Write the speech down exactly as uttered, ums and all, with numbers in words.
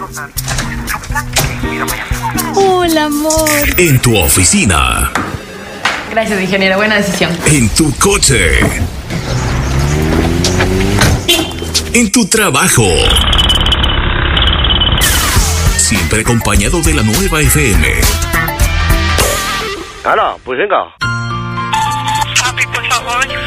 Hola, amor. En tu oficina. Gracias, ingeniero. Buena decisión. En tu coche. En tu trabajo. Siempre acompañado de la nueva F M. Ana, pues venga. Papi, por favor.